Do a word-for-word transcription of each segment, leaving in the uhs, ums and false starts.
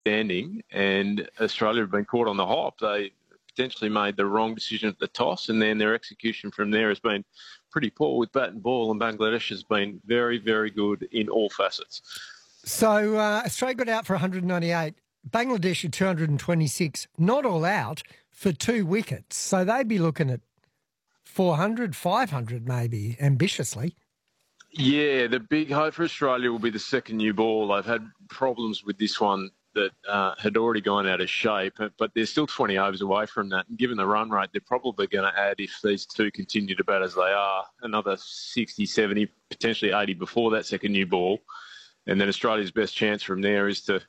standing, and Australia have been caught on the hop. They potentially made the wrong decision at the toss, and then their execution from there has been pretty poor with bat and ball, and Bangladesh has been very, very good in all facets. So uh, Australia got out for one hundred ninety-eight, Bangladesh at two hundred twenty-six, not all out for two wickets. So they'd be looking at four hundred, five hundred maybe, ambitiously. Yeah, the big hope for Australia will be the second new ball. They've had problems with this one that uh, had already gone out of shape, but they're still twenty overs away from that. And given the run rate, they're probably going to add, if these two continue to bat as they are, another sixty, seventy, potentially eighty before that second new ball. And then Australia's best chance from there is to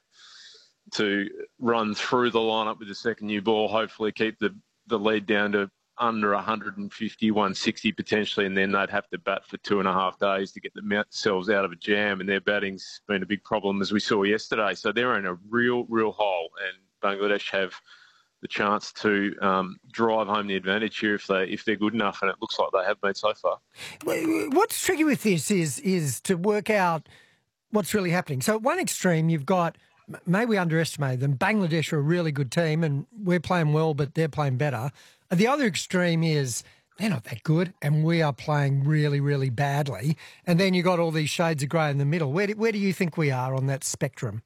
to run through the lineup with the second new ball, hopefully keep the, the lead down to under one fifty, one sixty potentially, and then they'd have to bat for two and a half days to get themselves out of a jam, and their batting's been a big problem, as we saw yesterday. So they're in a real, real hole, and Bangladesh have the chance to um, drive home the advantage here if, they, if they're good enough, and it looks like they have been so far. What's tricky with this is is to work out what's really happening. So at one extreme, you've got, maybe we underestimated them, Bangladesh are a really good team, and we're playing well, but they're playing better. At the other extreme is they're not that good, and we are playing really, really badly. And then you've got all these shades of grey in the middle. Where do, where do you think we are on that spectrum?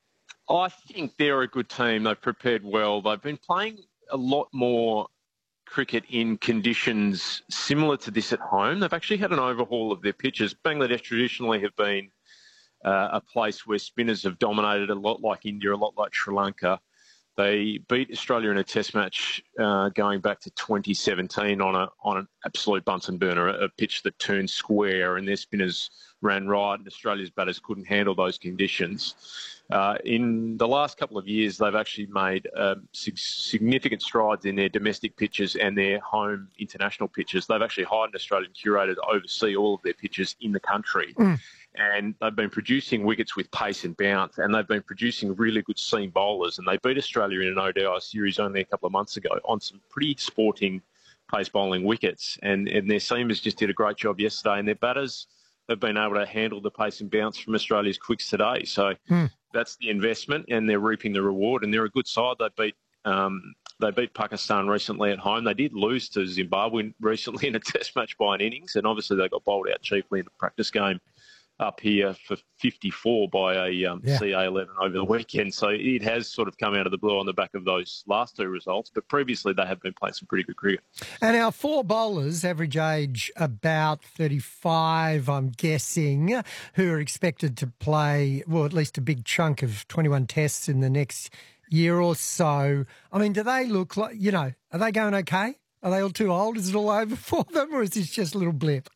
I think they're a good team. They've prepared well. They've been playing a lot more cricket in conditions similar to this at home. They've actually had an overhaul of their pitches. Bangladesh traditionally have been uh, a place where spinners have dominated, a lot like India, a lot like Sri Lanka. They beat Australia in a test match uh, going back to twenty seventeen on a on an absolute Bunsen burner, a, a pitch that turned square, and their spinners ran right, and Australia's batters couldn't handle those conditions. Uh, in the last couple of years, they've actually made uh, sig- significant strides in their domestic pitches and their home international pitches. They've actually hired an Australian curator to oversee all of their pitches in the country. Mm. And they've been producing wickets with pace and bounce, and they've been producing really good seam bowlers. And they beat Australia in an O D I series only a couple of months ago on some pretty sporting pace bowling wickets. And, and their seamers just did a great job yesterday, and their batters have been able to handle the pace and bounce from Australia's quicks today. So mm. that's the investment, and they're reaping the reward. And they're a good side. They beat um, they beat Pakistan recently at home. They did lose to Zimbabwe recently in a test match by an innings, and obviously they got bowled out cheaply in the practice game up here for fifty-four by a um, yeah. C A eleven over the weekend. So it has sort of come out of the blue on the back of those last two results, but previously they have been playing some pretty good cricket. And our four bowlers, average age about thirty-five, I'm guessing, who are expected to play, well, at least a big chunk of twenty-one tests in the next year or so. I mean, do they look like, you know, are they going okay? Are they all too old? Is it all over for them, or is this just a little blip?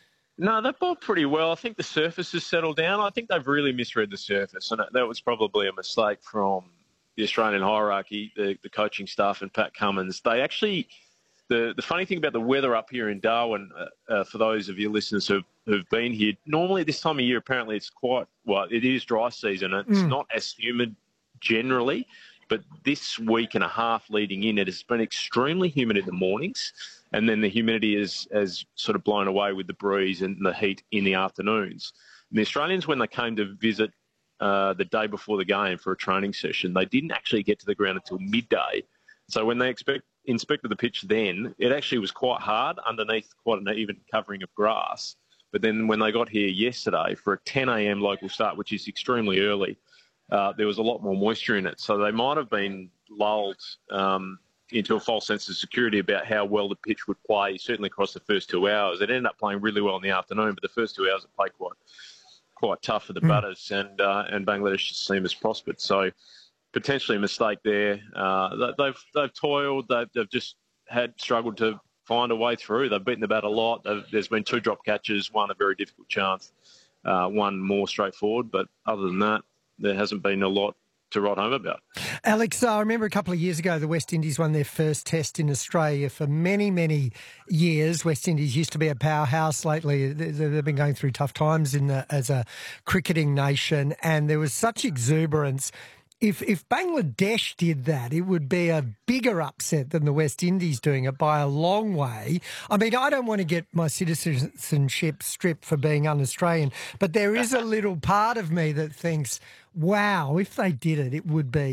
No, they've bowled pretty well. I think the surface has settled down. I think they've really misread the surface, and that was probably a mistake from the Australian hierarchy, the, the coaching staff and Pat Cummins. They actually, the, the funny thing about the weather up here in Darwin, uh, uh, for those of your listeners who've, who've been here, normally this time of year, apparently it's quite, well, it is dry season. It's mm. not as humid generally, but this week and a half leading in, it has been extremely humid in the mornings. And then the humidity is has sort of blown away with the breeze and the heat in the afternoons. And the Australians, when they came to visit uh, the day before the game for a training session, they didn't actually get to the ground until midday. So when they expect, inspected the pitch then, it actually was quite hard underneath quite an even covering of grass. But then when they got here yesterday for a ten a.m. local start, which is extremely early, uh, there was a lot more moisture in it. So they might have been lulled um, into a false sense of security about how well the pitch would play, certainly across the first two hours. It ended up playing really well in the afternoon, but the first two hours it played quite quite tough for the mm. batters, and uh, and Bangladesh's team has prospered. So potentially a mistake there. Uh, they've they've toiled. They've, they've just had struggled to find a way through. They've beaten the bat a lot. They've, there's been two drop catches, one a very difficult chance, uh, one more straightforward. But other than that, there hasn't been a lot to write home about. Alex, I remember a couple of years ago the West Indies won their first test in Australia. For many, many years, West Indies used to be a powerhouse. Lately, they've been going through tough times in the, as a cricketing nation, and there was such exuberance. If if Bangladesh did that, it would be a bigger upset than the West Indies doing it by a long way. I mean, I don't want to get my citizenship stripped for being un-Australian, but there is a little part of me that thinks, Wow, if they did it, it would be